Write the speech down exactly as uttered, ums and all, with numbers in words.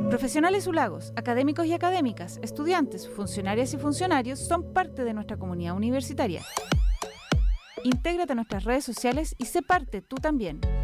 Profesionales Ulagos, académicos y académicas, estudiantes, funcionarias y funcionarios son parte de nuestra comunidad universitaria. Intégrate a nuestras redes sociales y sé parte tú también.